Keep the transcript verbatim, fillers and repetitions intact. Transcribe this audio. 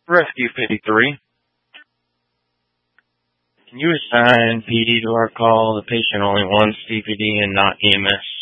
Rescue fifty-three. Can you assign P D to our call? The patient only wants C P D and not E M S.